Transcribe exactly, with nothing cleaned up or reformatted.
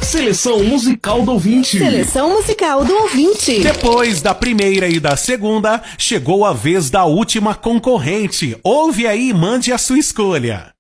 Seleção musical do ouvinte. Seleção musical do ouvinte. Depois da primeira e da segunda, chegou a vez da última concorrente. Ouve aí e mande a sua escolha.